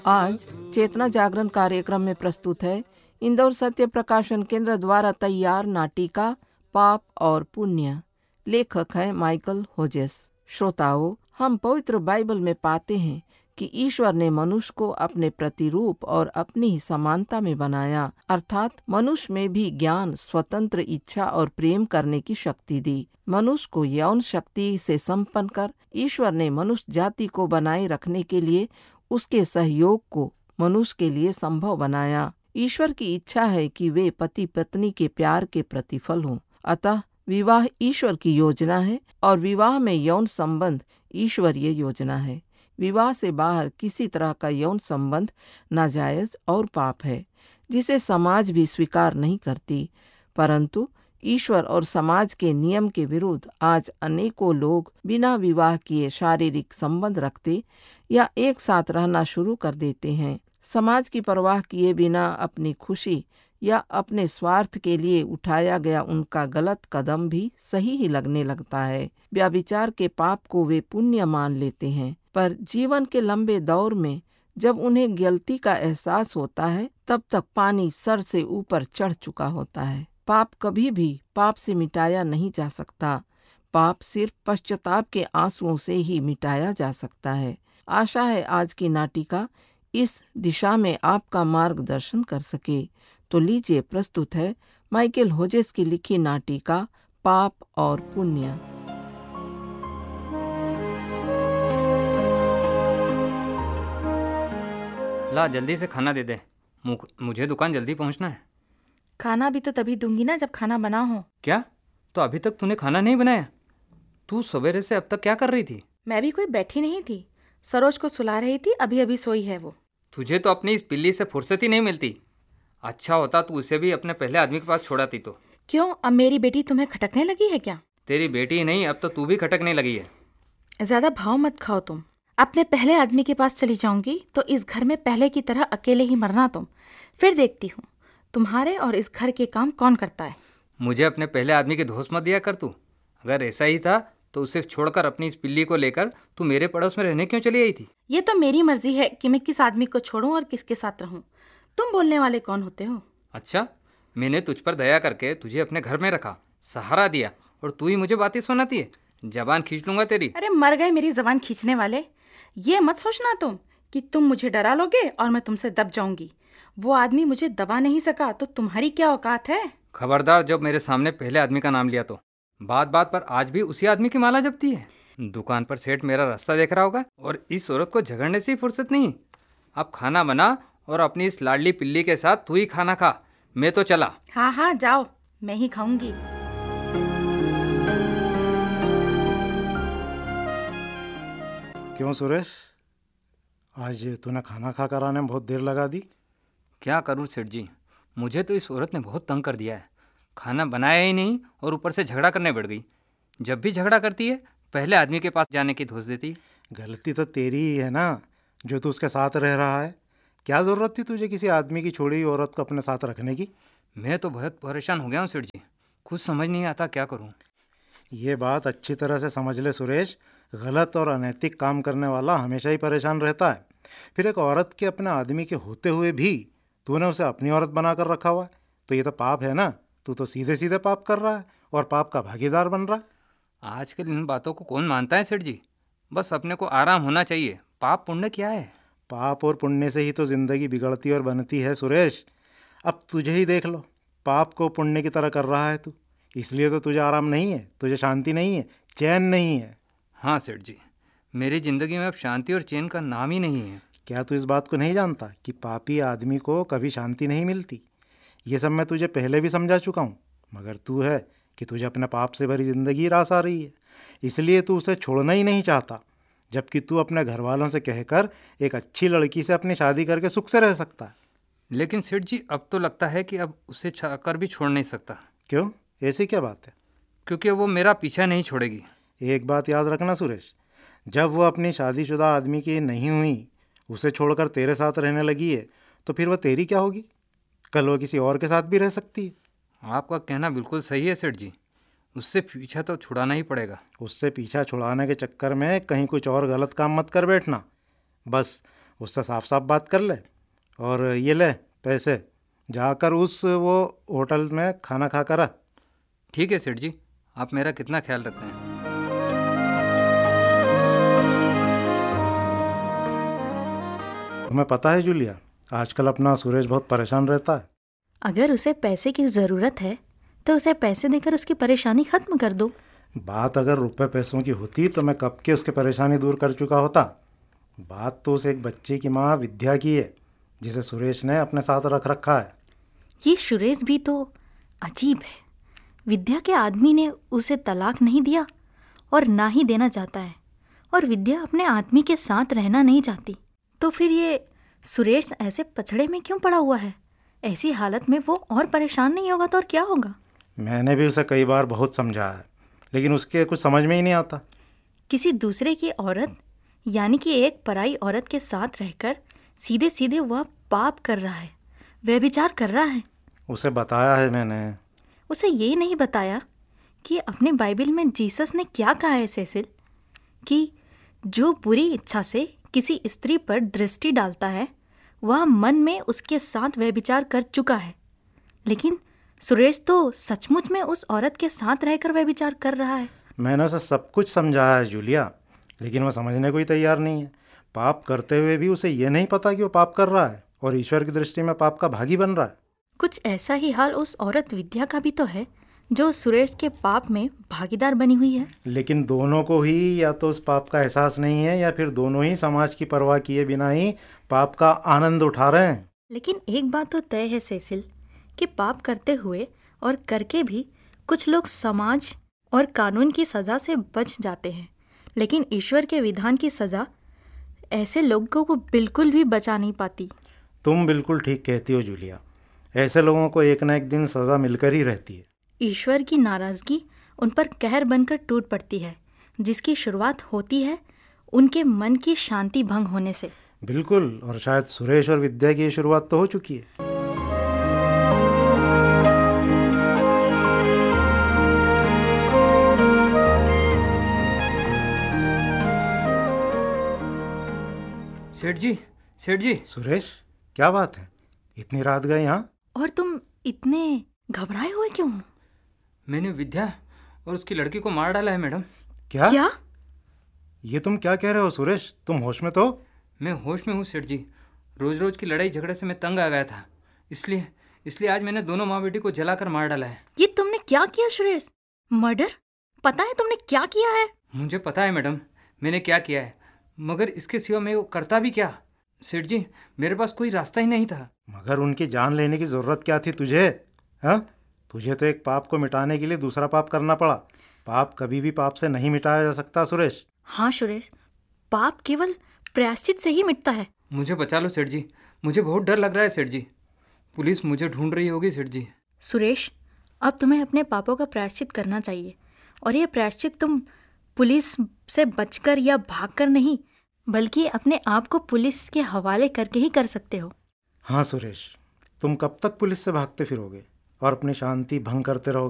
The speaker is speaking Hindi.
आज चेतना जागरण कार्यक्रम में प्रस्तुत है इंदौर सत्य प्रकाशन केंद्र द्वारा तैयार नाटिका पाप और पुण्य। लेखक है माइकल होजेस। श्रोताओं, हम पवित्र बाइबल में पाते हैं कि ईश्वर ने मनुष्य को अपने प्रतिरूप और अपनी ही समानता में बनाया, अर्थात मनुष्य में भी ज्ञान, स्वतंत्र इच्छा और प्रेम करने की शक्ति दी। मनुष्य को यौन शक्ति से संपन्न कर ईश्वर ने मनुष्य जाति को बनाए रखने के लिए उसके सहयोग को मनुष्य के लिए संभव बनाया। ईश्वर की इच्छा है कि वे पति पत्नी के प्यार के प्रतिफल हों। अतः विवाह ईश्वर की योजना है और विवाह में यौन संबंध ईश्वरीय योजना है। विवाह से बाहर किसी तरह का यौन संबंध नाजायज और पाप है, जिसे समाज भी स्वीकार नहीं करती। परंतु ईश्वर और समाज के नियम के विरुद्ध आज अनेकों लोग बिना विवाह किए शारीरिक संबंध रखते या एक साथ रहना शुरू कर देते हैं। समाज की परवाह किए बिना अपनी खुशी या अपने स्वार्थ के लिए उठाया गया उनका गलत कदम भी सही ही लगने लगता है। व्यभिचार के पाप को वे पुण्य मान लेते हैं, पर जीवन के लंबे दौर में जब उन्हें गलती का एहसास होता है, तब तक पानी सर से ऊपर चढ़ चुका होता है। पाप कभी भी पाप से मिटाया नहीं जा सकता। पाप सिर्फ पश्चाताप के आंसुओं से ही मिटाया जा सकता है। आशा है आज की नाटिका इस दिशा में आपका मार्गदर्शन कर सके। तो लीजिए, प्रस्तुत है माइकल होजेस की लिखी नाटिका पाप और पुण्य। ला जल्दी से खाना दे दे, मुझे दुकान जल्दी पहुंचना है। खाना भी तो तभी दूंगी ना जब खाना बना हो। क्या? तो अभी तक तूने खाना नहीं बनाया? तू सवेरे से अब तक क्या कर रही थी? मैं भी कोई बैठी नहीं थी, सरोज को सुला रही थी। अभी अभी सोई है वो। तुझे तो अपनी इस पिल्ली से फुर्सत ही नहीं मिलती। अच्छा होता तू उसे भी अपने पहले आदमी के पास छोड़ाती तो। क्यों, अब मेरी बेटी तुम्हें खटकने लगी है क्या? तेरी बेटी ही नहीं, अब तो तू भी खटकने लगी है। ज्यादा भाव मत खाओ तुम। अपने पहले आदमी के पास चली जाऊंगी तो इस घर में पहले की तरह अकेले ही मरना तुम। फिर देखती हूँ तुम्हारे और इस घर के काम कौन करता है। मुझे अपने पहले आदमी के दोस्त मत दिया कर तू। अगर ऐसा ही था तो उसे छोड़कर अपनी इस पिल्ली को लेकर तू मेरे पड़ोस में रहने क्यों चली आई थी? ये तो मेरी मर्जी है कि मैं किस आदमी को छोड़ूं और किसके साथ रहूं। तुम बोलने वाले कौन होते हो? अच्छा, मैंने तुझ पर दया करके तुझे अपने घर में रखा, सहारा दिया, और तू ही मुझे बातें सुनाती है। जबान खींच लूंगा तेरी। अरे मर गए मेरी जबान खींचने वाले। ये मत सोचना तुम कि तुम मुझे डरा लोगे और मैं तुमसे दब जाऊंगी। वो आदमी मुझे दबा नहीं सका तो तुम्हारी क्या औकात है? खबरदार जब मेरे सामने पहले आदमी का नाम लिया तो। बात बात पर आज भी उसी आदमी की माला जपती है। दुकान पर सेठ मेरा रास्ता देख रहा होगा और इस औरत को झगड़ने से ही फुर्सत नहीं। अब खाना बना और अपनी इस लाडली पिल्ली के साथ तू ही खाना खा। मैं तो चला। हाँ हाँ जाओ, मैं ही खाऊंगी। क्यों सुरेश, आज तूने खाना खा कर आने में बहुत देर लगा दी? क्या करूं सेठ जी, मुझे तो इस औरत ने बहुत तंग कर दिया है। खाना बनाया ही नहीं और ऊपर से झगड़ा करने बैठ गई। जब भी झगड़ा करती है पहले आदमी के पास जाने की धोस देती। गलती तो तेरी ही है ना, जो तू उसके साथ रह रहा है। क्या ज़रूरत थी तुझे किसी आदमी की छोड़ी हुई औरत को अपने साथ रखने की? मैं तो बहुत परेशान हो गया हूँ सेठ जी, कुछ समझ नहीं आता क्या करूँ। ये बात अच्छी तरह से समझ ले सुरेश, गलत और अनैतिक काम करने वाला हमेशा ही परेशान रहता है। फिर एक औरत के अपने आदमी के होते हुए भी तूने उसे अपनी औरत बनाकर रखा हुआ है, तो ये तो पाप है ना। तू तो सीधे सीधे पाप कर रहा है और पाप का भागीदार बन रहा है। आजकल इन बातों को कौन मानता है सेठ जी? बस अपने को आराम होना चाहिए। पाप पुण्य क्या है? पाप और पुण्य से ही तो ज़िंदगी बिगड़ती और बनती है सुरेश। अब तुझे ही देख लो, पाप को पुण्य की तरह कर रहा है तू। इसलिए तो तुझे आराम नहीं है, तुझे शांति नहीं है, चैन नहीं है। हाँ सेठ जी, मेरी ज़िंदगी में अब शांति और चैन का नाम ही नहीं है। क्या तू इस बात को नहीं जानता कि पापी आदमी को कभी शांति नहीं मिलती? ये सब मैं तुझे पहले भी समझा चुका हूँ, मगर तू है कि तुझे अपने पाप से भरी ज़िंदगी रास आ रही है, इसलिए तू उसे छोड़ना ही नहीं चाहता। जबकि तू अपने घर वालों से कहकर एक अच्छी लड़की से अपनी शादी करके सुख से रह सकता है। लेकिन सेठ जी, अब तो लगता है कि अब उसे चाहकर भी छोड़ नहीं सकता। क्यों, ऐसी क्या बात है? क्योंकि वो मेरा पीछा नहीं छोड़ेगी। एक बात याद रखना सुरेश, जब वो अपनी शादीशुदा आदमी की नहीं हुई, उसे छोड़कर तेरे साथ रहने लगी है, तो फिर वह तेरी क्या होगी? कल वो किसी और के साथ भी रह सकती है। आपका कहना बिल्कुल सही है सेठ जी, उससे पीछा तो छुड़ाना ही पड़ेगा। उससे पीछा छुड़ाने के चक्कर में कहीं कुछ और गलत काम मत कर बैठना। बस उससे साफ साफ बात कर ले। और ये ले पैसे, जाकर उस वो होटल में खाना खा कर आ। ठीक है सेठ जी, आप मेरा कितना ख्याल रखते हैं। तुम्हें पता है जूलिया, आजकल अपना सुरेश बहुत परेशान रहता है। अगर उसे पैसे की ज़रूरत है तो उसे पैसे देकर उसकी परेशानी खत्म कर दो। बात अगर रुपए पैसों की होती तो मैं कब के उसकी परेशानी दूर कर चुका होता। बात तो उस एक बच्चे की माँ विद्या की है, जिसे सुरेश ने अपने साथ रख रखा है। ये सुरेश भी तो अजीब है। विद्या के आदमी ने उसे तलाक नहीं दिया और ना ही देना चाहता है, और विद्या अपने आदमी के साथ रहना नहीं चाहती। तो फिर ये सुरेश ऐसे पछड़े में क्यों पड़ा हुआ है? ऐसी हालत में वो और परेशान नहीं होगा तो और क्या होगा? मैंने भी उसे कई बार बहुत समझाया है, लेकिन उसके कुछ समझ में ही नहीं आता। किसी दूसरे की औरत यानी कि एक पराई औरत के साथ रहकर सीधे सीधे वह पाप कर रहा है, व्यभिचार कर रहा है। उसे बताया है मैंने। उसे ये नहीं बताया कि अपने बाइबल में जीसस ने क्या कहा है सेसिल, कि जो बुरी इच्छा से किसी स्त्री पर दृष्टि डालता है वह मन में उसके साथ व्यभिचार कर चुका है। लेकिन सुरेश तो सचमुच में उस औरत के साथ रहकर व्यभिचार कर रहा है। मैंने उसे सब कुछ समझाया है जूलिया, लेकिन वह समझने को ही तैयार नहीं है। पाप करते हुए भी उसे ये नहीं पता कि वो पाप कर रहा है और ईश्वर की दृष्टि में पाप का भागी बन रहा है। कुछ ऐसा ही हाल उस औरत विद्या का भी तो है, जो सुरेश के पाप में भागीदार बनी हुई है। लेकिन दोनों को ही या तो उस पाप का एहसास नहीं है, या फिर दोनों ही समाज की परवाह किए बिना ही पाप का आनंद उठा रहे हैं। लेकिन एक बात तो तय है सेसिल, कि पाप करते हुए और करके भी कुछ लोग समाज और कानून की सज़ा से बच जाते हैं, लेकिन ईश्वर के विधान की सज़ा ऐसे लोगों को बिल्कुल भी बचा नहीं पाती। तुम बिल्कुल ठीक कहती हो जूलिया, ऐसे लोगों को एक न एक दिन सज़ा मिलकर ही रहती है। ईश्वर की नाराज़गी उन पर कहर बनकर टूट पड़ती है, जिसकी शुरुआत होती है उनके मन की शांति भंग होने से। बिल्कुल, और शायद सुरेश और विद्या की शुरुआत तो हो चुकी है। सेठ जी, सेठ जी। सुरेश, क्या बात है, इतनी रात गए यहाँ? और तुम इतने घबराए हुए क्यों हो? मैंने विद्या और उसकी लड़की को मार डाला है मैडम। क्या? ये तुम क्या कह रहे हो सुरेश? तुम होश में तो? मैं होश में हूँ सेठ जी। रोज रोज की लड़ाई झगड़े से मैं तंग आ गया था, इसलिए आज मैंने दोनों माँ बेटी को जलाकर मार डाला है। ये तुमने क्या किया सुरेश? मर्डर? पता है तुमने क्या किया है? मुझे पता है मैडम, मैंने क्या किया है, मगर इसके सिवा मैं वो करता भी क्या? सेठ जी, मेरे पास कोई रास्ता ही नहीं था। मगर उनकी जान लेने की जरूरत क्या थी तुझे? हाँ, तुझे तो एक पाप को मिटाने के लिए दूसरा पाप करना पड़ा। पाप कभी भी पाप से नहीं मिटाया जा सकता सुरेश। हाँ सुरेश, पाप केवल प्रायश्चित से ही मिटता है। मुझे बचा लो सेठ जी, मुझे बहुत डर लग रहा है सेठ जी। पुलिस मुझे ढूंढ रही होगी सेठ जी। सुरेश, अब तुम्हें अपने पापों का प्रायश्चित करना चाहिए, और ये प्रायश्चित तुम पुलिस से बचकर या भागकर नहीं, बल्कि अपने आप को पुलिस के हवाले करके ही कर सकते हो। हाँ सुरेश, तुम कब तक पुलिस से भागते फिरोगे और अपनी शांति भंग करते रहोगे?